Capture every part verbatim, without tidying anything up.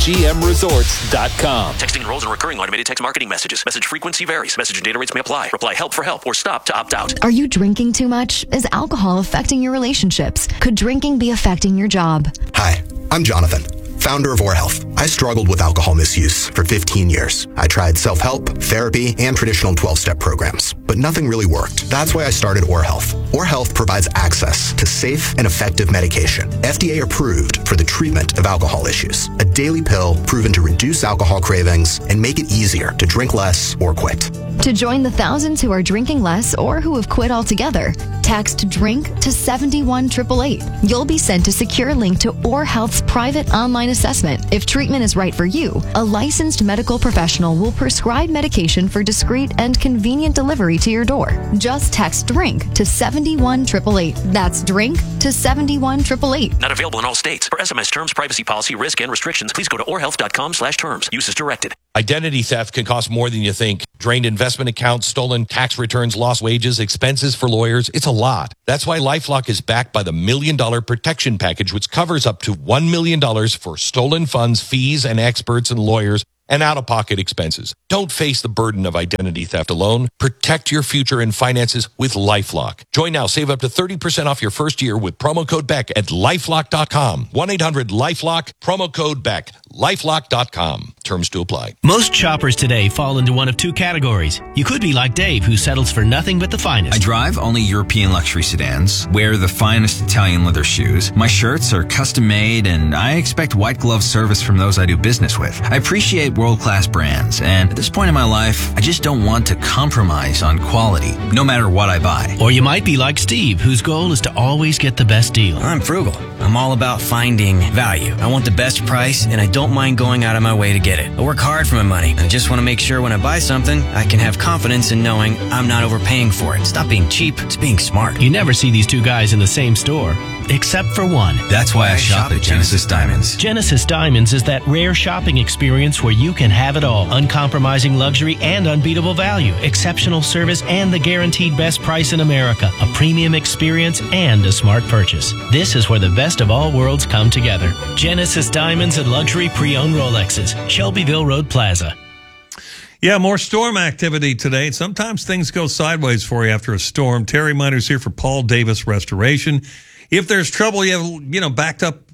g m resorts dot com. Texting enrolls in recurring automated text marketing messages. Message frequency varies. Message and data rates may apply. Reply help for help or stop to opt out. Are you drinking too much? Is alcohol affecting your relationships? Could drinking be affecting your job? Hi, I'm Jonathan, founder of Or Health. I struggled with alcohol misuse for fifteen years. I tried self-help, therapy, and traditional twelve-step programs, but nothing really worked. That's why I started Or Health. Or Health provides access to safe and effective medication, F D A approved for the treatment of alcohol issues. A daily pill proven to reduce alcohol cravings and make it easier to drink less or quit. To join the thousands who are drinking less or who have quit altogether, text DRINK to seven one eight eight eight. You'll be sent a secure link to Or Health's private online assessment. If treatment is right for you, a licensed medical professional will prescribe medication for discreet and convenient delivery to your door. Just text DRINK to seven one eight eight eight. That's DRINK to seven one eight eight eight. Not available in all states. For S M S terms, privacy policy, risk, and restrictions, please go to or health dot com slash terms. Use is directed. Identity theft can cost more than you think. Drained investment accounts, stolen tax returns, lost wages, expenses for lawyers. It's a lot. That's why LifeLock is backed by the Million Dollar Protection Package, which covers up to one million dollars for stolen funds, fees, and experts and lawyers, and out-of-pocket expenses. Don't face the burden of identity theft alone. Protect your future and finances with LifeLock. Join now. Save up to thirty percent off your first year with promo code Beck at lifelock dot com. one eight hundred lifelock, promo code Beck. lifelock dot com. Terms to apply. Most shoppers today fall into one of two categories. You could be like Dave, who settles for nothing but the finest. I drive only European luxury sedans, wear the finest Italian leather shoes. My shirts are custom made, and I expect white glove service from those I do business with. I appreciate world-class brands, and at this point in my life, I just don't want to compromise on quality, no matter what I buy. Or you might be like Steve, whose goal is to always get the best deal. I'm frugal. I'm all about finding value. I want the best price, and I don't mind going out of my way to get it. I work hard for my money. I just want to make sure when I buy something, I can have confidence in knowing I'm not overpaying for it. It's not being cheap, it's being smart. You never see these two guys in the same store, except for one. That's why I shop at Genesis Diamonds. Genesis Diamonds is that rare shopping experience where you can have it all. Uncompromising luxury and unbeatable value. Exceptional service and the guaranteed best price in America. A premium experience and a smart purchase. This is where the best of all worlds come together. Genesis Diamonds and luxury pre-owned Rolexes. Shelbyville Road Plaza. Yeah, more storm activity today. Sometimes things go sideways for you after a storm. Terry Miner's here for Paul Davis Restoration. If there's trouble, you have, you know, backed up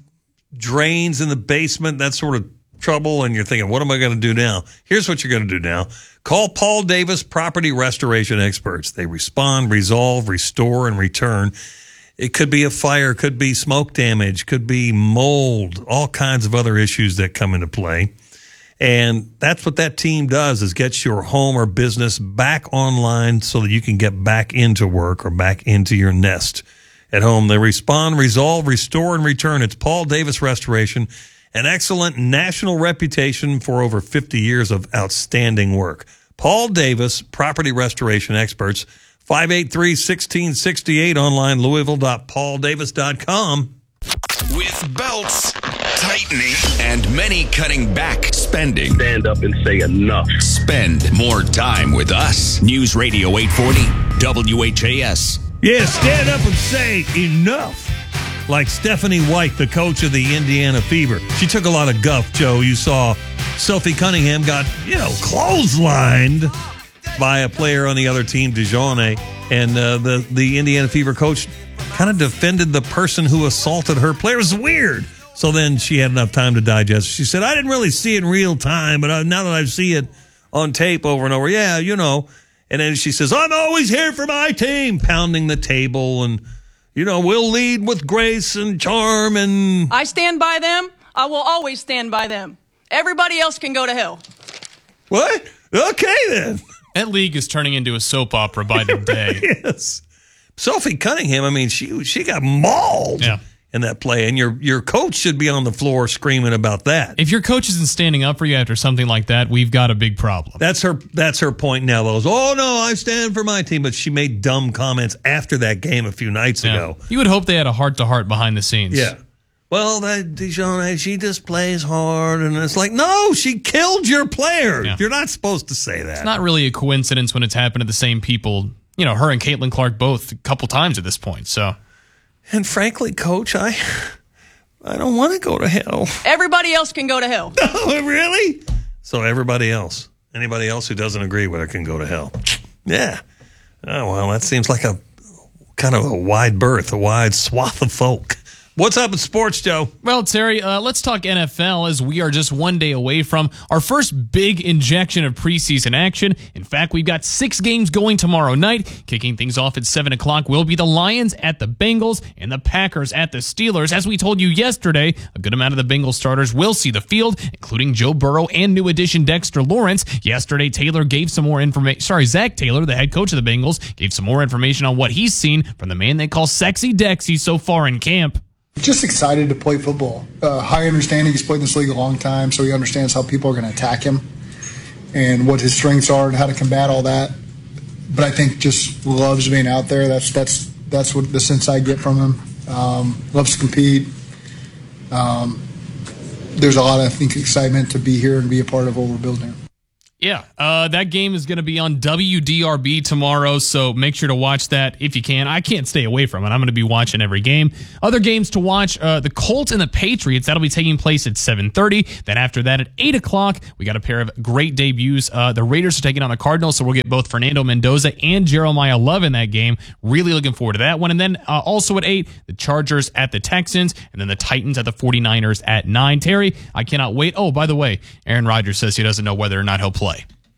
drains in the basement, that sort of trouble, and you're thinking, what am I going to do now? Here's what you're going to do now. Call Paul Davis Property Restoration Experts. They respond, resolve, restore, and return. It could be a fire, could be smoke damage, could be mold, all kinds of other issues that come into play. And that's what that team does, is gets your home or business back online so that you can get back into work or back into your nest at home. They respond, resolve, restore, and return. It's Paul Davis Restoration, an excellent national reputation for over fifty years of outstanding work. Paul Davis, Property Restoration Experts, five eight three, one six six eight, online, louisville dot paul davis dot com. With belts tightening and many cutting back spending. Stand up and say enough. Spend more time with us. News Radio eight forty, W H A S. Yeah, stand up and say enough. Like Stephanie White, the coach of the Indiana Fever. She took a lot of guff, Joe. You saw Sophie Cunningham got, you know, clotheslined by a player on the other team, DeJournay. And uh, the, the Indiana Fever coach kind of defended the person who assaulted her player. It was weird. So then she had enough time to digest. She said, I didn't really see it in real time, but now that I see it on tape over and over, yeah, you know. And then she says, I'm always here for my team, pounding the table. And, you know, we'll lead with grace and charm. And I stand by them. I will always stand by them. Everybody else can go to hell. What? Okay, then. That league is turning into a soap opera by the day. Yes. Sophie Cunningham, I mean, she she got mauled yeah. in that play, and your your coach should be on the floor screaming about that. If your coach isn't standing up for you after something like that, we've got a big problem. That's her That's her point now, though. Oh, no, I stand for my team. But she made dumb comments after that game a few nights yeah. ago. You would hope they had a heart-to-heart behind the scenes. Yeah. Well, that DeJournay, she just plays hard, and it's like, no, she killed your player. Yeah. You're not supposed to say that. It's not really a coincidence when it's happened to the same people. You know, her and Caitlin Clark both a couple times at this point. So, and frankly, Coach, I I don't want to go to hell. Everybody else can go to hell. Oh, really? So everybody else, anybody else who doesn't agree with it can go to hell. Yeah. Oh, well, that seems like a kind of a wide berth, a wide swath of folk. What's up in sports, Joe? Well, Terry, uh, let's talk N F L as we are just one day away from our first big injection of preseason action. In fact, we've got six games going tomorrow night. Kicking things off at seven o'clock will be the Lions at the Bengals and the Packers at the Steelers. As we told you yesterday, a good amount of the Bengals starters will see the field, including Joe Burrow and new addition Dexter Lawrence. Yesterday, Taylor gave some more information. Sorry, Zach Taylor, the head coach of the Bengals, gave some more information on what he's seen from the man they call Sexy Dexy so far in camp. Just excited to play football. Uh, high understanding. He's played in this league a long time, so he understands how people are going to attack him and what his strengths are and how to combat all that. But I think just loves being out there. That's that's that's what the sense I get from him. Um, loves to compete. Um, there's a lot of, I think, excitement to be here and be a part of what we're building. Yeah, uh, that game is going to be on W D R B tomorrow, so make sure to watch that if you can. I can't stay away from it. I'm going to be watching every game. Other games to watch, uh, the Colts and the Patriots. That'll be taking place at seven thirty. Then after that at eight o'clock, we got a pair of great debuts. Uh, the Raiders are taking on the Cardinals, so we'll get both Fernando Mendoza and Jeremiah Love in that game. Really looking forward to that one. And then uh, also at eight, the Chargers at the Texans, and then the Titans at the forty-niners at nine. Terry, I cannot wait. Oh, by the way, Aaron Rodgers says he doesn't know whether or not he'll play.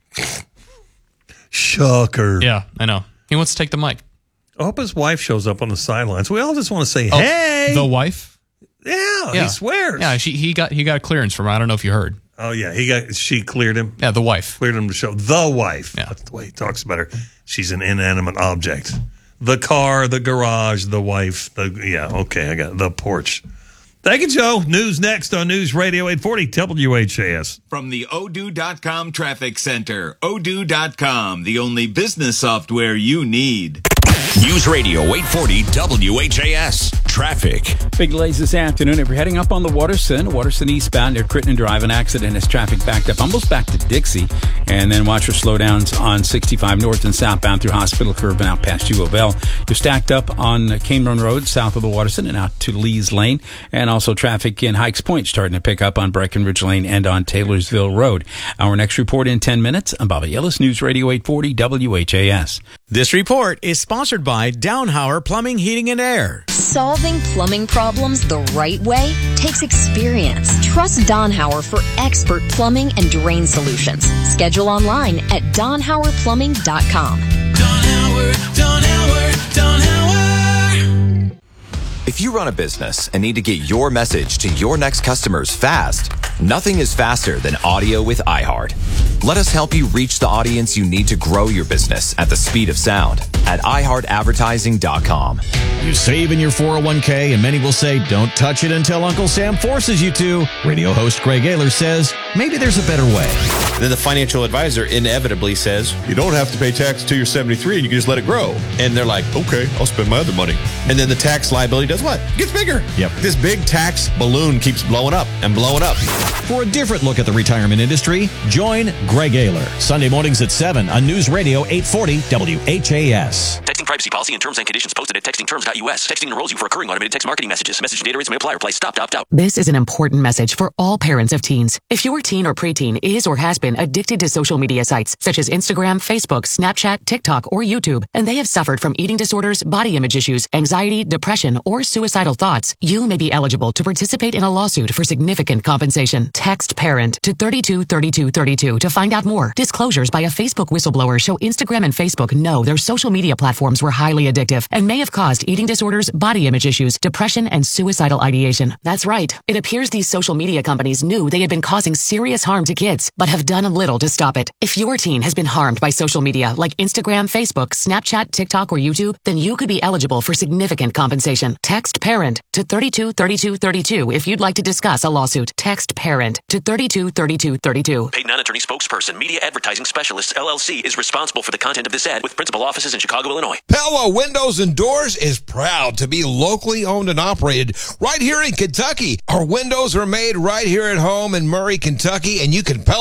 Shocker. Yeah, I know. He wants to take the mic. I hope his wife shows up on the sidelines. We all just want to say, oh, hey. The wife? Yeah, yeah, he swears. Yeah, she, he got he got a clearance from her. I don't know if you heard. Oh, yeah. he got She cleared him. Yeah, the wife. Cleared him to show. The wife. Yeah. That's the way he talks about her. She's an inanimate object. The car, the garage, the wife. The Yeah, okay, I got it. The porch. Thank you, Joe. News next on News Radio eight forty W H A S. From the Odoo dot com Traffic Center. Odoo dot com, the only business software you need. News Radio eight forty W H A S. Traffic. Big delays this afternoon. If you're heading up on the Waterston, Waterston eastbound near Crittenden Drive, an accident has traffic backed up almost back to Dixie. And then watch for slowdowns on sixty-five north and southbound through Hospital Curve and out past U of L. You're stacked up on Cameron Road south of the Waterston and out to Lee's Lane. And also traffic in Hikes Point starting to pick up on Breckenridge Lane and on Taylorsville Road. Our next report in ten minutes. I'm Bobby Ellis, News Radio eight forty W H A S. This report is sponsored by Downhauer Plumbing, Heating, and Air. Solving plumbing problems the right way takes experience. Trust Downhauer for expert plumbing and drain solutions. Schedule online at Downhauer Plumbing dot com. Downhauer, Downhauer, Downhauer. If you run a business and need to get your message to your next customers fast, nothing is faster than audio with iHeart. Let us help you reach the audience you need to grow your business at the speed of sound at i heart advertising dot com. You save in your four oh one k, and many will say, don't touch it until Uncle Sam forces you to. Radio host Greg Ayler says, maybe there's a better way. Then the financial advisor inevitably says, you don't have to pay tax until you're seventy-three and you can just let it grow. And they're like, okay, I'll spend my other money. And then the tax liability does what? Gets bigger. Yep. This big tax balloon keeps blowing up and blowing up. For a different look at the retirement industry, join Greg Ayler. Sunday mornings at seven on News Radio eight forty W H A S. Texting privacy policy and terms and conditions posted at texting terms dot U S. Texting enrolls you for recurring automated text marketing messages. Message and data rates may apply. Reply stop to opt out. This is an important message for all parents of teens. If your teen or preteen is or has been addicted to social media sites such as Instagram, Facebook, Snapchat, TikTok, or YouTube, and they have suffered from eating disorders, body image issues, anxiety, depression, or suicidal thoughts, you may be eligible to participate in a lawsuit for significant compensation. Text PARENT to thirty-two thirty-two thirty-two to find out more. Disclosures by a Facebook whistleblower show Instagram and Facebook know their social media platforms were highly addictive and may have caused eating disorders, body image issues, depression, and suicidal ideation. That's right. It appears these social media companies knew they had been causing serious harm to kids, but have done little to stop it. If your teen has been harmed by social media like Instagram, Facebook, Snapchat, TikTok, or YouTube, then you could be eligible for significant compensation. Text PARENT to thirty-two thirty-two thirty-two if you'd like to discuss a lawsuit. Text PARENT to thirty-two thirty-two thirty-two. Paid non-attorney spokesperson, Media Advertising Specialists, L L C, is responsible for the content of this ad with principal offices in Chicago, Illinois. Pella Windows and Doors is proud to be locally owned and operated right here in Kentucky. Our windows are made right here at home in Murray, Kentucky, and you can Pella now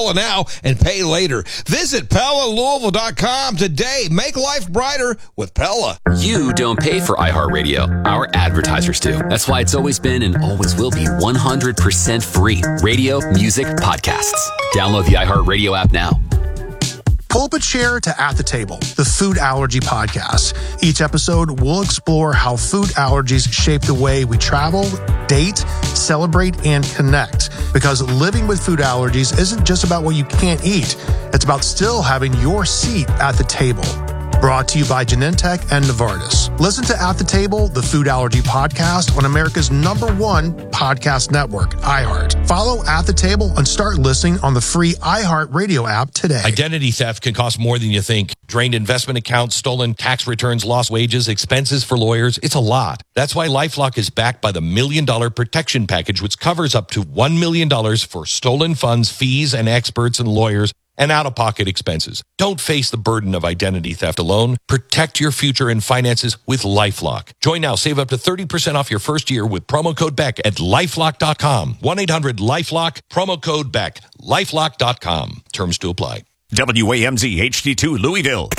and pay later. Visit Pella Louisville dot com today. Make life brighter with Pella. You don't pay for iHeartRadio. Our advertisers do. That's why it's always been and always will be one hundred percent free. Radio, music, podcasts. Download the iHeartRadio app now. Pull up a chair to At the Table, the food allergy podcast. Each episode, we'll explore how food allergies shape the way we travel, date, celebrate, and connect. Because living with food allergies isn't just about what you can't eat. It's about still having your seat at the table. Brought to you by Genentech and Novartis. Listen to At the Table, the food allergy podcast on America's number one podcast network, iHeart. Follow At the Table and start listening on the free iHeart Radio app today. Identity theft can cost more than you think. Drained investment accounts, stolen tax returns, lost wages, expenses for lawyers. It's a lot. That's why LifeLock is backed by the Million Dollar Protection Package, which covers up to one million dollars for stolen funds, fees, and experts and lawyers, and out-of-pocket expenses. Don't face the burden of identity theft alone. Protect your future and finances with LifeLock. Join now. Save up to thirty percent off your first year with promo code Beck at lifelock dot com. one eight hundred lifelock, promo code Beck, lifelock dot com. Terms to apply. W A M Z H D two Louisville.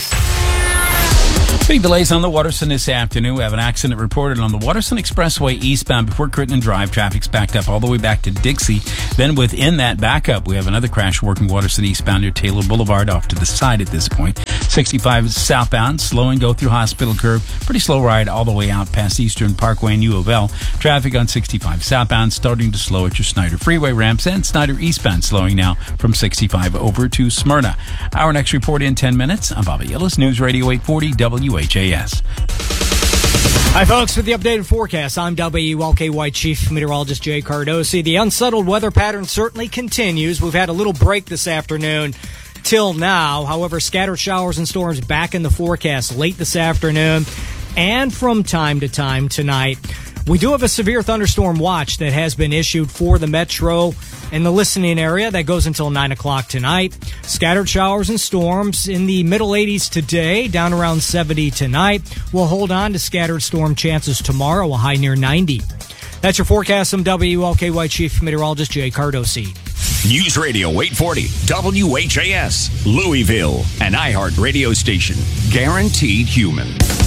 Big delays on the Waterson this afternoon. We have an accident reported on the Waterson Expressway eastbound before Crittenden Drive. Traffic's backed up all the way back to Dixie. Then within that backup, we have another crash working Waterson eastbound near Taylor Boulevard off to the side at this point. sixty-five southbound, slow and go through Hospital Curve. Pretty slow ride all the way out past Eastern Parkway and U of L. Traffic on sixty-five southbound starting to slow at your Snyder Freeway ramps, and Snyder eastbound slowing now from sixty-five over to Smyrna. Our next report in ten minutes. I'm Bobby Yillis, News Radio eight forty W H A S. Hi, folks. With the updated forecast, I'm W L K Y Chief Meteorologist Jay Cardosi. The unsettled weather pattern certainly continues. We've had a little break this afternoon till now. However, scattered showers and storms back in the forecast late this afternoon and from time to time tonight. We do have a severe thunderstorm watch that has been issued for the metro and the listening area. That goes until nine o'clock tonight. Scattered showers and storms in the middle eighties today, down around seventy tonight. We'll hold on to scattered storm chances tomorrow, a high near ninety. That's your forecast. I'm W L K Y Chief Meteorologist Jay Cardosi. News Radio eight forty W H A S, Louisville, an iHeart radio station. Guaranteed human.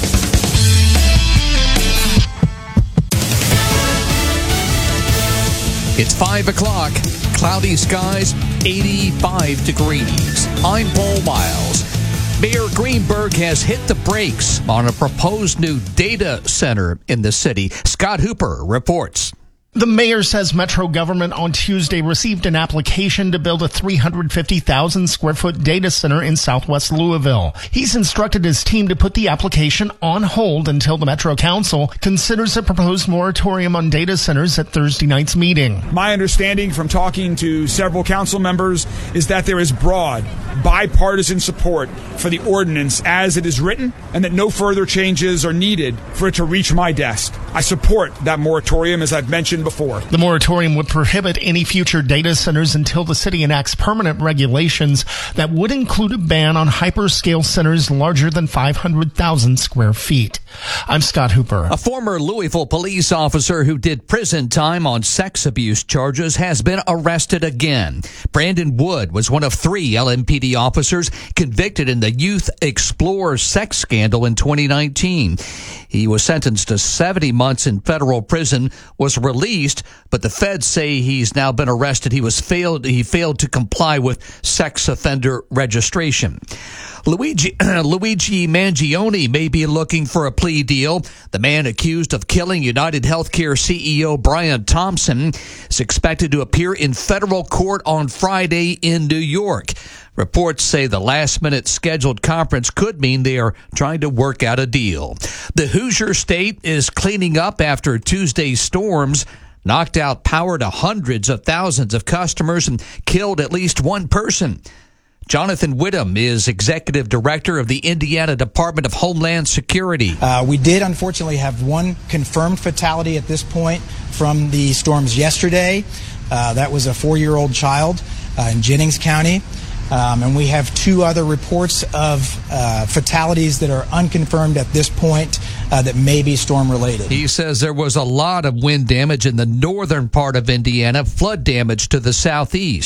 It's five o'clock. Cloudy skies, eighty-five degrees. I'm Paul Miles. Mayor Greenberg has hit the brakes on a proposed new data center in the city. Scott Hooper reports. The mayor says Metro government on Tuesday received an application to build a three hundred fifty thousand square foot data center in southwest Louisville. He's instructed his team to put the application on hold until the Metro Council considers a proposed moratorium on data centers at Thursday night's meeting. My understanding from talking to several council members is that there is broad, bipartisan support for the ordinance as it is written, and that no further changes are needed for it to reach my desk. I support that moratorium, as I've mentioned before. The moratorium would prohibit any future data centers until the city enacts permanent regulations that would include a ban on hyperscale centers larger than five hundred thousand square feet. I'm Scott Hooper. A former Louisville police officer who did prison time on sex abuse charges has been arrested again. Brandon Wood was one of three L M P D officers convicted in the Youth Explorer sex scandal in twenty nineteen. He was sentenced to seventy months in federal prison, was released, but the feds say he's now been arrested. He was failed. He failed to comply with sex offender registration. Luigi, Luigi Mangione may be looking for a plea deal. The man accused of killing United Healthcare C E O Brian Thompson is expected to appear in federal court on Friday in New York. Reports say the last-minute scheduled conference could mean they are trying to work out a deal. The Hoosier State is cleaning up after Tuesday's storms knocked out power to hundreds of thousands of customers and killed at least one person. Jonathan Whittam is executive director of the Indiana Department of Homeland Security. Uh, we did unfortunately have one confirmed fatality at this point from the storms yesterday. Uh, that was a four-year-old child uh, in Jennings County. Um, and we have two other reports of uh, fatalities that are unconfirmed at this point uh, that may be storm-related. He says there was a lot of wind damage in the northern part of Indiana, flood damage to the southeast.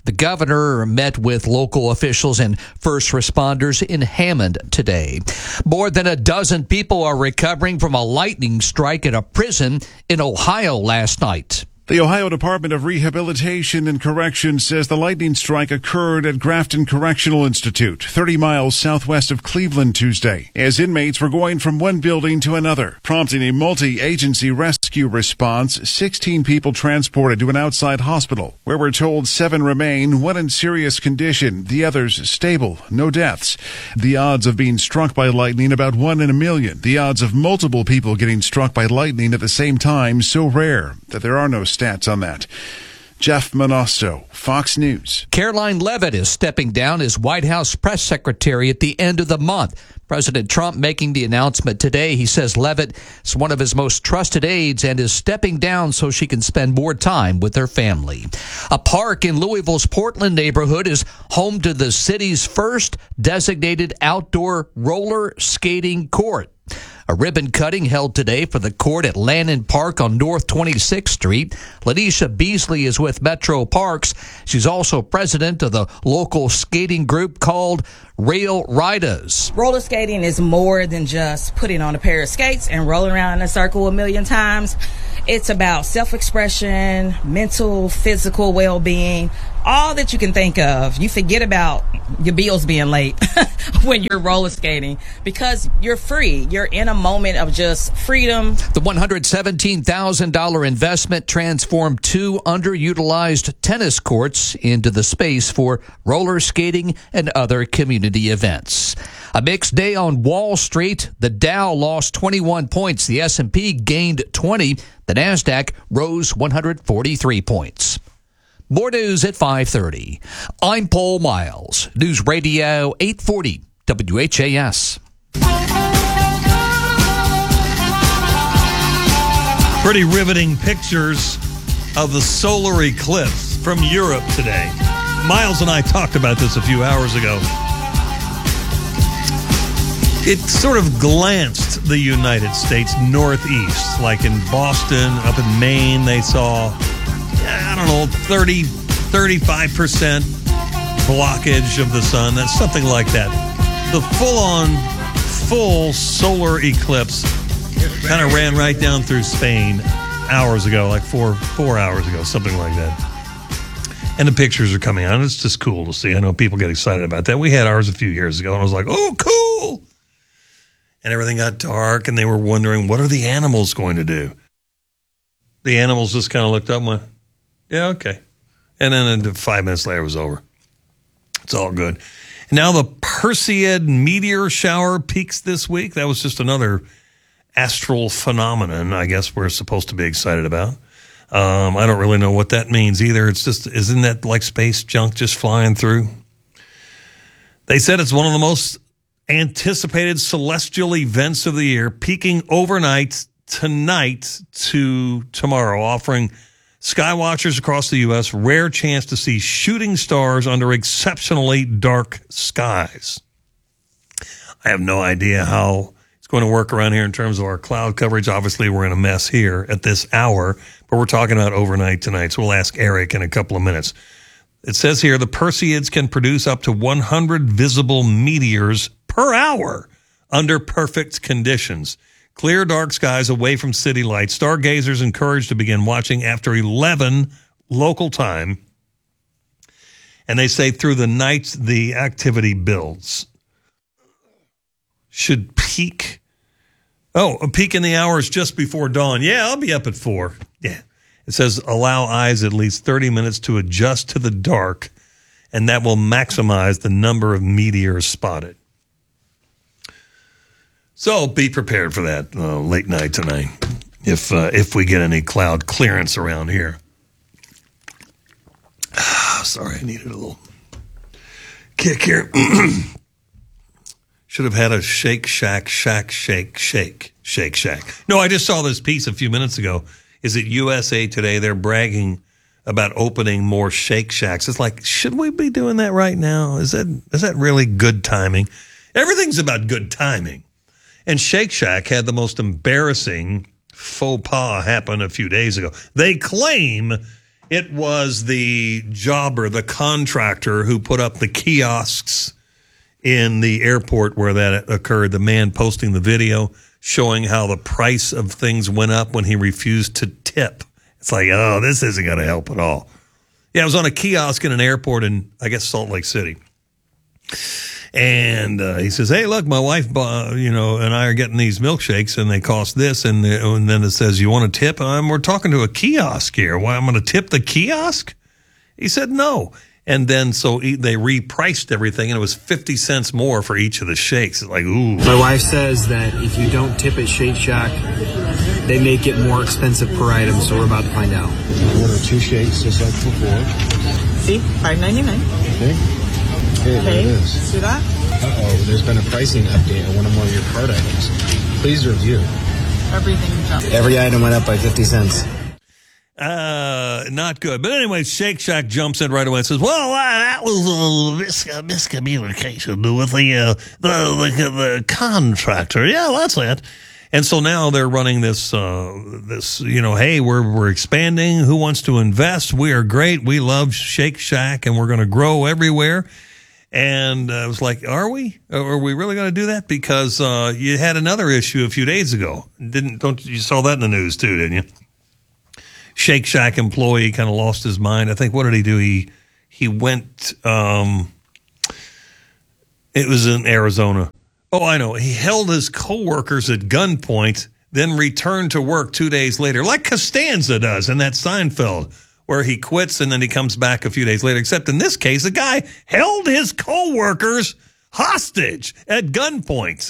The governor met with local officials and first responders in Hammond today. More than a dozen people are recovering from a lightning strike at a prison in Ohio last night. The Ohio Department of Rehabilitation and Corrections says the lightning strike occurred at Grafton Correctional Institute, thirty miles southwest of Cleveland Tuesday, as inmates were going from one building to another, prompting a multi-agency rescue response. sixteen people transported to an outside hospital, where we're told seven remain, one in serious condition, the others stable, no deaths. The odds of being struck by lightning about one in a million. The odds of multiple people getting struck by lightning at the same time so rare that there are no stats on that. Jeff Monosto, Fox News. Caroline Leavitt is stepping down as White House press secretary at the end of the month. President Trump making the announcement today. He says Leavitt is one of his most trusted aides and is stepping down so she can spend more time with her family. A park in Louisville's Portland neighborhood is home to the city's first designated outdoor roller skating court. A ribbon cutting held today for the court at Lannon Park on North twenty-sixth Street. Lanisha Beasley is with Metro Parks. She's also president of the local skating group called Rail Riders. Roller skating is more than just putting on a pair of skates and rolling around in a circle a million times. It's about self-expression, mental, physical well-being, all that you can think of. You forget about your bills being late when you're roller skating because you're free. You're in a moment of just freedom. The one hundred seventeen thousand dollars investment transformed two underutilized tennis courts into the space for roller skating and other community events. A mixed day on Wall Street. The Dow lost twenty-one points. The S and P gained twenty. The NASDAQ rose one hundred forty-three points. More news at five thirty. I'm Paul Miles. News Radio eight forty W H A S. Pretty riveting pictures of the solar eclipse from Europe today. Miles and I talked about this a few hours ago. It sort of glanced the United States northeast, like in Boston, up in Maine, they saw, I don't know, thirty, thirty-five percent blockage of the sun. That's something like that. The full-on, full solar eclipse kind of ran right down through Spain hours ago, like four four hours ago, something like that. And the pictures are coming out. It's just cool to see. I know people get excited about that. We had ours a few years ago, and I was like, oh, cool. And everything got dark, and they were wondering, what are the animals going to do? The animals just kind of looked up and went, yeah, okay. And then five minutes later, it was over. It's all good. And now the Perseid meteor shower peaks this week. That was just another astral phenomenon, I guess we're supposed to be excited about. Um, I don't really know what that means either. It's just, isn't that like space junk just flying through? They said it's one of the most anticipated celestial events of the year, peaking overnight tonight to tomorrow, offering skywatchers across the U S rare chance to see shooting stars under exceptionally dark skies. I have no idea how it's going to work around here in terms of our cloud coverage. Obviously, we're in a mess here at this hour, but we're talking about overnight tonight, so we'll ask Eric in a couple of minutes. It says here the Perseids can produce up to one hundred visible meteors per hour under perfect conditions. Clear, dark skies away from city lights. Stargazers encouraged to begin watching after eleven local time. And they say through the night, the activity builds. Should peak. Oh, a peak in the hours just before dawn. Yeah, I'll be up at four. Yeah. It says allow eyes at least thirty minutes to adjust to the dark, and that will maximize the number of meteors spotted. So be prepared for that uh, late night tonight, if uh, if we get any cloud clearance around here. Ah, sorry, I needed a little kick here. Should have had a Shake Shack, Shack, Shake, Shake, Shake Shack. No, I just saw this piece a few minutes ago. Is it U S A Today? They're bragging about opening more Shake Shacks. It's like, should we be doing that right now? Is that is that really good timing? Everything's about good timing. And Shake Shack had the most embarrassing faux pas happen a few days ago. They claim It was the jobber, the contractor who put up the kiosks in the airport where that occurred. The man posting the video showing how the price of things went up when he refused to tip. It's like, oh, this isn't going to help at all. Yeah, I was on a kiosk in an airport in, I guess, Salt Lake City. And uh, he says, hey, look, my wife, uh, you know, and I are getting these milkshakes, and they cost this. And, the, and then it says, you want to tip? Um, we're talking to a kiosk here. Why, I'm going to tip the kiosk? He said, no. And then so he, they repriced everything, and it was fifty cents more for each of the shakes. It's like, ooh. My wife says that if you don't tip at Shake Shack, they make it more expensive per item, so we're about to find out. I ordered two shakes just like before. See, five ninety-nine. Okay. Okay, there it is. See that? Uh-oh, there's been a pricing update on one of more of your cart items. Please review. Everything jumped. Every item went up by fifty cents. Uh, not good. But anyway, Shake Shack jumps in right away and says, well, uh, that was a mis- miscommunication with the, uh, the, the, the contractor. Yeah, that's it. And so now they're running this, uh, this, you know, hey, we're, we're expanding. Who wants to invest? We are great. We love Shake Shack, and we're going to grow everywhere. And uh, I was like, are we? Are we really going to do that? Because uh, you had another issue a few days ago. Didn't don't you saw that in the news too, didn't you? Shake Shack employee kind of lost his mind. I think, what did he do? He he went, um, it was in Arizona. Oh, I know. He held his coworkers at gunpoint, then returned to work two days later, like Costanza does in that Seinfeld, where he quits and then he comes back a few days later. Except in this case, the guy held his coworkers hostage at gunpoint.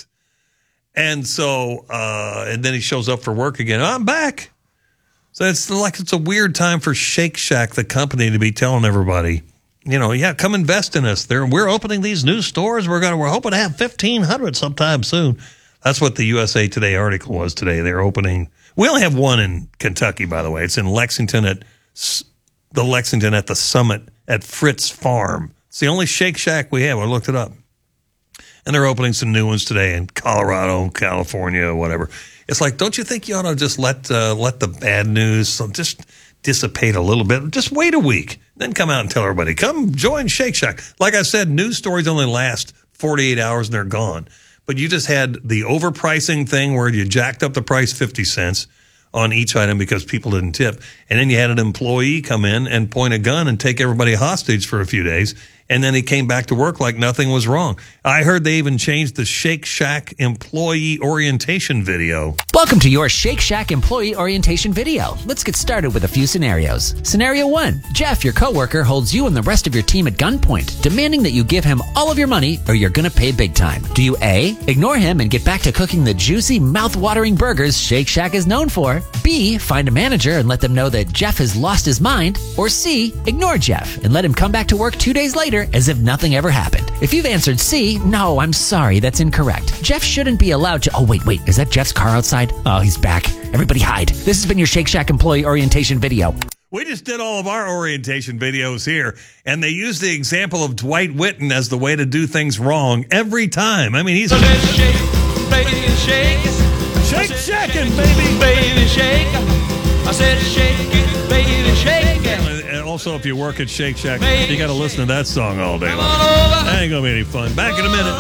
And so, uh, and then he shows up for work again. I'm back. So it's like it's a weird time for Shake Shack, the company, to be telling everybody, you know, yeah, come invest in us. There, we're opening these new stores. We're gonna, we're hoping to have fifteen hundred sometime soon. That's what the U S A Today article was today. They're opening. We only have one in Kentucky, by the way. It's in Lexington at the Lexington at the Summit at Fritz Farm. It's the only Shake Shack we have. I looked it up, and they're opening some new ones today in Colorado, California, whatever. It's like, don't you think you ought to just let uh, let the bad news just dissipate a little bit? Just wait a week, then come out and tell everybody, come join Shake Shack. Like I said, news stories only last forty-eight hours and they're gone. But you just had the overpricing thing where you jacked up the price fifty cents on each item because people didn't tip. And then you had an employee come in and point a gun and take everybody hostage for a few days. And then he came back to work like nothing was wrong. I heard they even changed the Shake Shack employee orientation video. Welcome to your Shake Shack employee orientation video. Let's get started with a few scenarios. Scenario one. Jeff, your coworker, holds you and the rest of your team at gunpoint, demanding that you give him all of your money or you're going to pay big time. Do you A, ignore him and get back to cooking the juicy, mouth-watering burgers Shake Shack is known for? B, find a manager and let them know that Jeff has lost his mind? Or C, ignore Jeff and let him come back to work two days later as if nothing ever happened. If you've answered C, no, I'm sorry, that's incorrect. Jeff shouldn't be allowed to... Oh, wait, wait, is that Jeff's car outside? Oh, he's back. Everybody hide. This has been your Shake Shack employee orientation video. We just did all of our orientation videos here, and they used the example of Dwight Whitten as the way to do things wrong every time. I mean, he's... So let's shake, baby, shake. Shake, shacking, baby. Baby, shake. I said shake it, baby, shake it. And also, if you work at Shake Shack, you got to listen to that song all day long. That ain't going to be any fun. Back in a minute.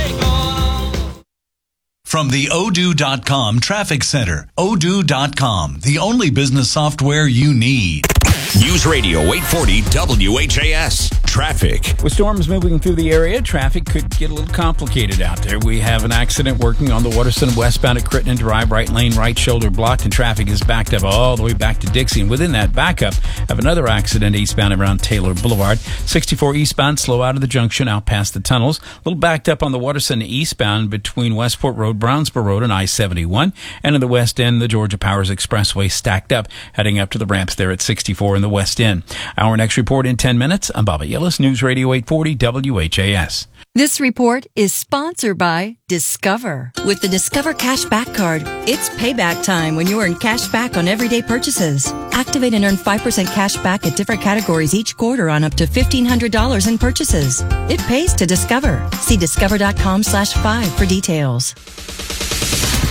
From the odoo dot com Traffic Center. odoo dot com, the only business software you need. News Radio eight forty W H A S. Traffic. With storms moving through the area, traffic could get a little complicated out there. We have an accident working on the Waterston westbound at Crittenden Drive. Right lane, right shoulder blocked, and traffic is backed up all the way back to Dixie. And within that backup, have another accident eastbound around Taylor Boulevard. sixty-four eastbound, slow out of the junction, out past the tunnels. A little backed up on the Waterston eastbound between Westport Road, Brownsboro Road, and I seventy-one. And in the west end, the Georgia Powers Expressway stacked up, heading up to the ramps there at sixty-four in the west end. Our next report in ten minutes. I'm Bobby Yillis, News Radio eight forty W H A S. This report is sponsored by Discover. With the Discover Cashback Card, it's payback time when you earn cash back on everyday purchases. Activate and earn five percent cash back at different categories each quarter on up to fifteen hundred dollars in purchases. It pays to Discover. See discover dot com slash five for details. Let's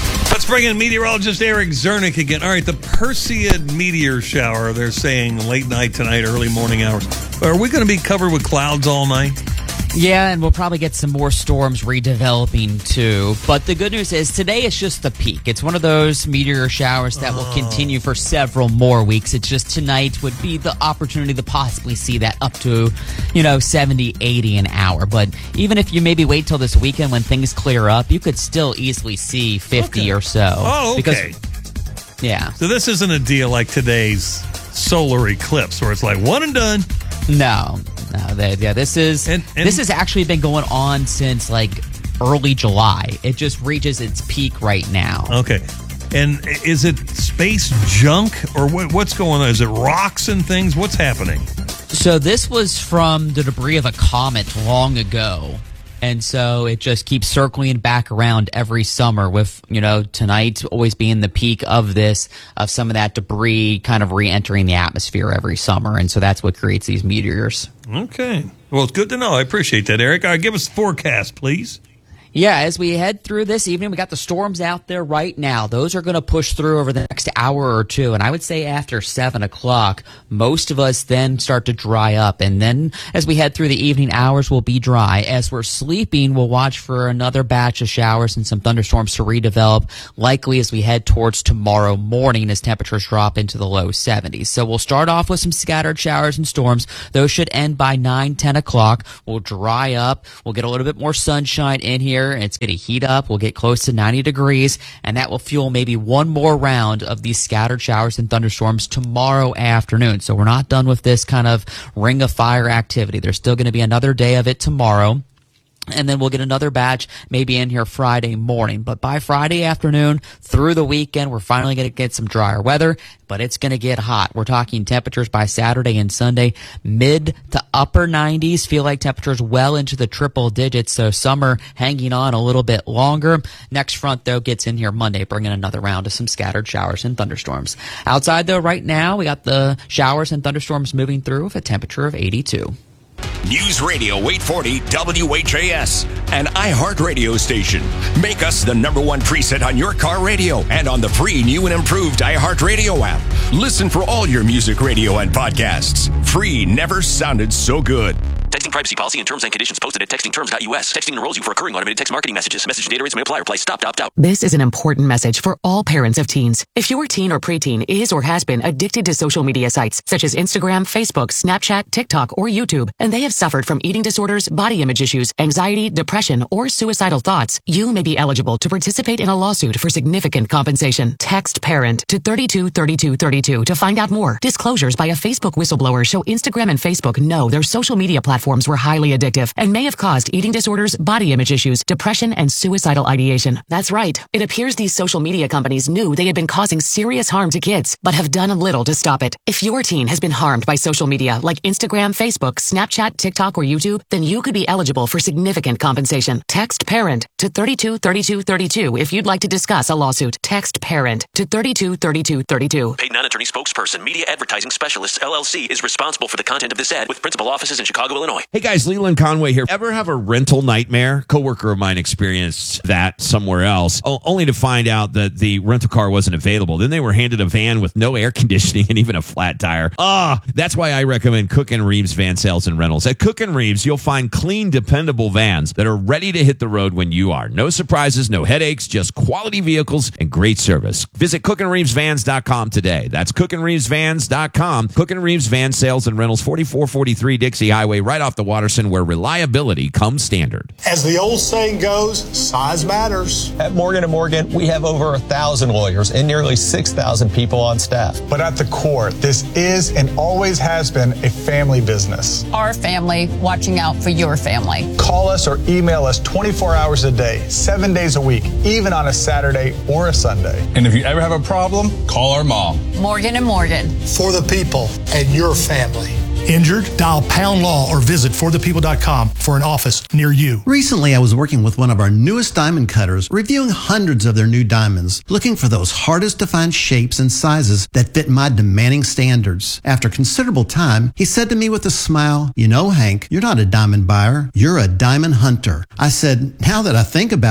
Let's bring in meteorologist Eric Zernick again. All right, the Perseid meteor shower, they're saying late night tonight, early morning hours. Are we going to be covered with clouds all night? Yeah, and we'll probably get some more storms redeveloping too. But the good news is today is just the peak. It's one of those meteor showers that will continue for several more weeks. It's just tonight would be the opportunity to possibly see that up to, you know, seventy, eighty an hour. But even if you maybe wait till this weekend when things clear up, you could still easily see fifty okay. or so. Oh, okay. Because, yeah. So this isn't a deal like today's solar eclipse where it's like one and done. No. No, they, yeah, this is and, and, this has actually been going on since like early July. It just reaches its peak right now. Okay, and is it space junk or what, what's going on? Is it rocks and things? What's happening? So this was from the debris of a comet long ago. And so it just keeps circling back around every summer with, you know, tonight always being the peak of this, of some of that debris kind of re-entering the atmosphere every summer. And so that's what creates these meteors. Okay. Well, it's good to know. I appreciate that, Eric. All right, give us the forecast, please. Yeah, as we head through this evening, we got the storms out there right now. Those are going to push through over the next hour or two. And I would say after seven o'clock, most of us then start to dry up. And then as we head through the evening hours, we'll be dry. As we're sleeping, we'll watch for another batch of showers and some thunderstorms to redevelop, likely as we head towards tomorrow morning as temperatures drop into the low seventies. So we'll start off with some scattered showers and storms. Those should end by nine, ten o'clock. We'll dry up. We'll get a little bit more sunshine in here. And it's going to heat up. We'll get close to ninety degrees, and that will fuel maybe one more round of these scattered showers and thunderstorms tomorrow afternoon. So we're not done with this kind of ring of fire activity. There's still going to be another day of it tomorrow. And then we'll get another batch maybe in here Friday morning. But by Friday afternoon through the weekend, we're finally going to get some drier weather, but it's going to get hot. We're talking temperatures by Saturday and Sunday, mid to upper nineties. Feel like temperatures well into the triple digits, so summer hanging on a little bit longer. Next front, though, gets in here Monday, bringing another round of some scattered showers and thunderstorms. Outside, though, right now, we got the showers and thunderstorms moving through with a temperature of eighty-two. News Radio eight forty W H A S, an iHeart radio station. Make us the number one preset on your car radio and on the free new and improved iHeart Radio app. Listen for all your music radio and podcasts. Free never sounded so good. Texting privacy policy and terms and conditions posted at texting terms dot U S. Texting enrolls you for recurring automated text marketing messages. Message data rates may apply. Reply stop, opt out. This is an important message for all parents of teens. If your teen or preteen is or has been addicted to social media sites such as Instagram, Facebook, Snapchat, TikTok, or YouTube, and they have suffered from eating disorders, body image issues, anxiety, depression, or suicidal thoughts, you may be eligible to participate in a lawsuit for significant compensation. Text PARENT to thirty-two thirty-two thirty-two to find out more. Disclosures by a Facebook whistleblower show Instagram and Facebook know their social media platforms were highly addictive and may have caused eating disorders, body image issues, depression, and suicidal ideation. That's right. It appears these social media companies knew they had been causing serious harm to kids, but have done little to stop it. If your teen has been harmed by social media like Instagram, Facebook, Snapchat, TikTok, or YouTube, then you could be eligible for significant compensation. Text PARENT to thirty-two thirty-two thirty-two if you'd like to discuss a lawsuit. Text PARENT to thirty-two thirty-two thirty-two. Paid non-attorney spokesperson, Media Advertising Specialists, L L C, is responsible for the content of this ad with principal offices in Chicago, Illinois. Hey guys, Leland Conway here. Ever have a rental nightmare? Coworker of mine experienced that somewhere else, o- only to find out that the rental car wasn't available. Then they were handed a van with no air conditioning and even a flat tire. Ah, that's why I recommend Cook and Reeves Van Sales and Rentals. At Cook and Reeves, you'll find clean, dependable vans that are ready to hit the road when you are. No surprises, no headaches, just quality vehicles and great service. Visit cook and reeves vans dot com today. That's cook and reeves vans dot com. Cook and Reeves Van Sales and Rentals, forty-four forty-three Dixie Highway, right off the Waterson, where reliability comes standard. As the old saying goes, size matters. At Morgan and Morgan, we have over a thousand lawyers and nearly six thousand people on staff. But at the core, this is and always has been a family business. Our family watching out for your family. Call us or email us twenty-four hours a day, seven days a week, even on a Saturday or a Sunday. And if you ever have a problem, call our mom. Morgan and Morgan. For the people and your family. Injured? Dial Pound Law or visit for the people dot com for an office near you. Recently, I was working with one of our newest diamond cutters, reviewing hundreds of their new diamonds, looking for those hardest to find shapes and sizes that fit my demanding standards. After considerable time, he said to me with a smile, "You know, Hank, you're not a diamond buyer, you're a diamond hunter." I said, "Now that I think about it,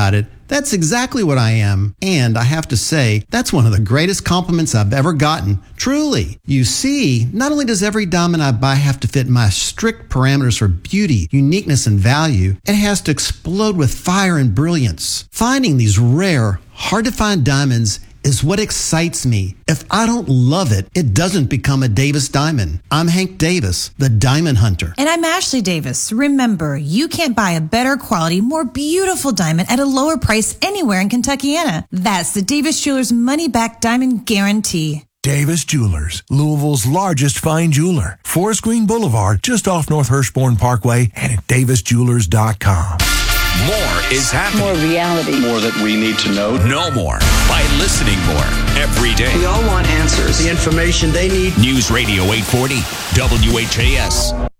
That's exactly what I am. And I have to say, that's one of the greatest compliments I've ever gotten. Truly. You see, not only does every diamond I buy have to fit my strict parameters for beauty, uniqueness, and value, it has to explode with fire and brilliance. Finding these rare, hard-to-find diamonds is what excites me. If I don't love it, it doesn't become a Davis diamond. I'm Hank Davis, the Diamond Hunter. And I'm Ashley Davis. Remember, you can't buy a better quality, more beautiful diamond at a lower price anywhere in Kentuckiana. That's the Davis Jewelers money-back diamond guarantee. Davis Jewelers, Louisville's largest fine jeweler. Forest Green Boulevard, just off North Hirschborn Parkway, and at davis jewelers dot com. More is happening. More reality. More that we need to know. Know more by listening more every day. We all want answers. The information they need. News Radio eight forty, W H A S.